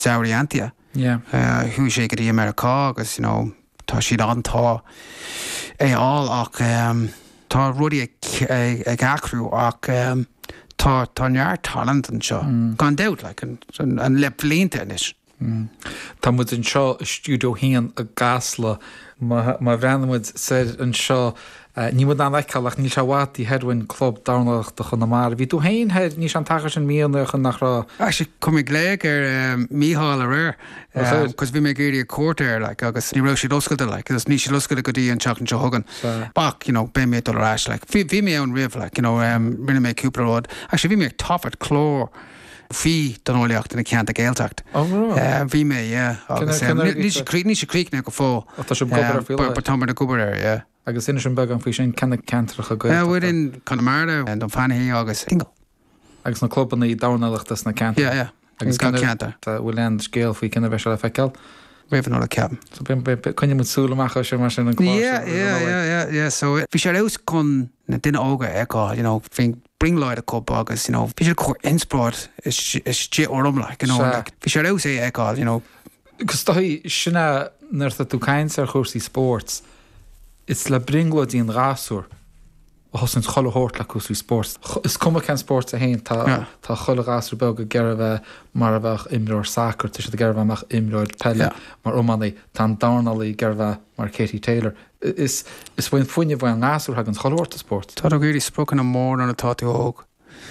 Zauri Antia. Who sé go dtí Americá agus, tá siad antá é all ach tá rudí ag acrú ach tá near talent an seo. Gan deut an le blianta inis. Tá muid an seo stúdio hían a gasla má bhreanmuid said an seo ní mud an leicalach ní se bhátí headhain club darnach do chun na mar. Bhí tú hain head ní an tagar an míonna chun nach rá. Actually, coming léig Mícheál a réir, cos bhí mé géirí a cuairtéir agus ní raibh siad oscailta agus ní siad oscailta go dtí an teach an seo thugan. Bach, bé mé dul ráis bhí mé an rih rinne mé cúplarád. Actually, bhí mé toffert chlór fí don ólaíocht na ceanta Gaeltacht. Bhí mé, agus ní sé críicne go fó. Tá sé gobar fíle. Tá mar na gobar agus inis an bag an fao sin cena cantracha go. Bhuiin Connemara an don fannaí agus tingle. Agus na clubban í dánaachtas na canta. Agus gan ceanta. Tá bhfuil an scéal faoi cinna bheith se le feiceil. Raibh an ceapan. So chuine mu súlaachcha sé mar sin an chlár. So bhí sé raibh chun na duine óga agáil, fin bringleid a cub agus, bhí sé chuir inspráid is tí orm bhí sé raibh é agáil, Gus tá sinna nuirta tú caiins ar chósaí sports, is le bringlóid íon rásúr os an chollehort le cosú sport. Is cuma cean sport a héin tá cholle rásúr beg go geirh mar a bheith imróir sacr, tu sé geirh amach imróid pelle mar ommannaí tá darnalaí geirh mar Katie Taylor. Is bhain fuine bh an rásúr ag an chollehort a sport. Tá géirí spoken an mór an a táú óg.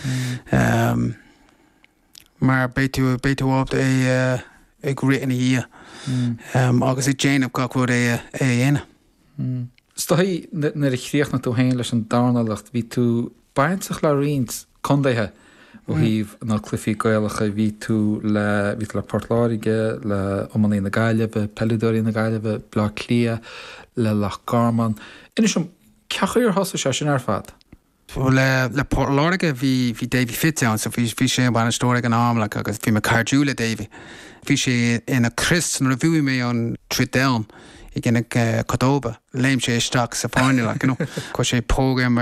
Mar béitú ábt ag ritan í agus i déanamh gachúir é dhéana. Stohí na chríoch na tú héin leis an darnalacht, bhí tú baintach le rions condaithe ó híh na clufií gaalacha, bhí tú le Portláirige, le ommaní na Gaillimhe, Pelidóí na Gaillimhe, Blá Clia, le Loch Garman. Inis ceachúir hosa se sin ar fad? Le Portláirige bhí Davy Fitzgerald, so bhí sé an stóra an am agus bhí me Cardúla Davy. Bhí sé ina Chris na bhuaí mé an Tridán I gynnig Cordoba, leim sé isteach sa fáinne, co sé pógam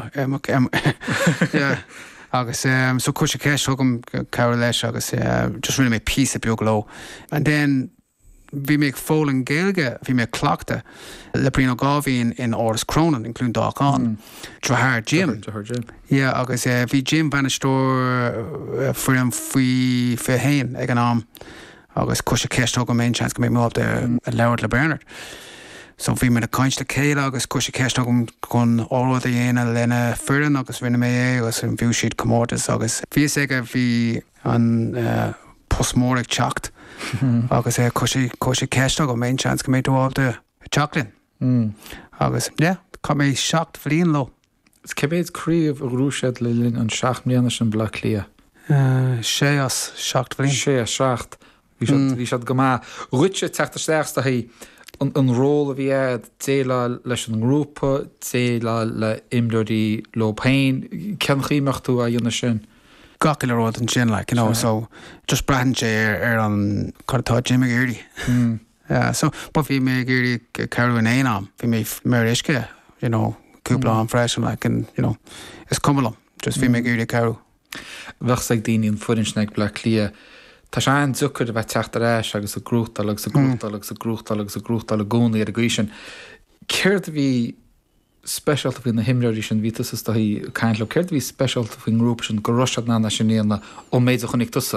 agus so co sé ceist thugam cabhar leis agus just rinne mé pís a beag ló. And then bhí mé fólan Gaeilge, bhí mé clochta le brín gábhíon in Áras Cronin, inclúin Dáchán, Trahar Jim. Agus bhí Jim banistóir fuim faoi féhéin ag an am. Agus cos sé ceist go main chance go mé mób de leabhart le Bernard. So bhí me a caiint le céile agus cos sé ceist chun áráid a dhéana lena furan agus rinne mé agus an bhú siad commórtas agus bhí aige bhí an postmóric teacht agus cos sé ceist go main chance go mé dóáb de teachlinn. Agus, cá mé seacht bhlíon lo. Is cebéad críomh a rúisiad le linn an 6 mbliana an Blá Clia? Sé as seacht bhlíon. Sé as seacht. Bhí siad go má ruite teachta steachsta hí an ról a bhí téile leis an grúpa, téile le imlóirí lópéin, cean chiíach tú a dhéana sin? Gacail arád an sin, so just brand sé ar an chutá Jimmy Geary. So, but bhí mé Geary carú in éon am, bhí mé mar isce, cúpla an freisin, is cumlam, just bhí mé Geary carú. Bheach ag daoine an fuinsneag Blá Clia. Tá sé an dúchar a bheith teachta réis agus a grúchtal agus a grúchtal agus a grúchtal agus a grúchtal a gúnaí ar a gaisin. Céirt bhí specialta faoin na himráirí sin vítas is hí caiintló, céirt bhí specialta faoin grúp sin go roisead ná sin éana ó méid a chunig tusa?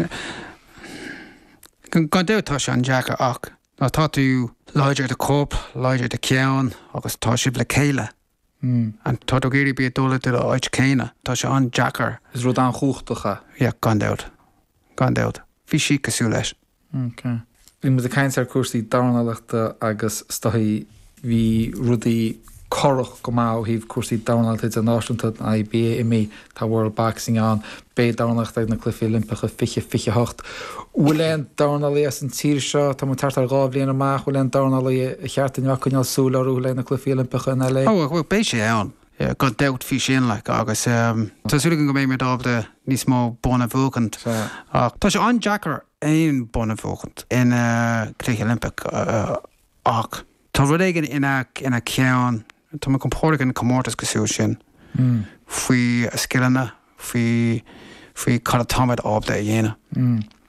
Gan déhtá sé an deacha ach, tá tú láidir de cóp, láidir de ceann agus tá sib le céile. An tá géirí bí dóla de áid céine, tá sé an deachar. Is rud an chúchtacha? Gan déut. Bhí si cosú leis. Bhí mu a caiint ar cuasaí darnalaachta agus stohí bhí rudaí corach go má híh cuasaí darnalaachta a náisiúnta a BME tá World Boxing an bé darnalaachta na clufií Olympacha fiche hocht. Bhfuil éon darnalaí an tír seo, tá mu tart ar gábhlíon amach, bhfuil éon darnalaí a chearttain chuineáil súlarú le na clufií Olympacha in LA? Bhfuil bé sé ann. Gan deut fi sin agus tásúlagan go mé mé dáb de níos mó bona bhúcant. Tá sé an Jackar éon bona bhúcant in Cluiche Olympic ach. Tá rud éigen ina ceann, tá me compórgan commórtas go sin faoi a skillanna, faoi calatáid áb de a dhéana.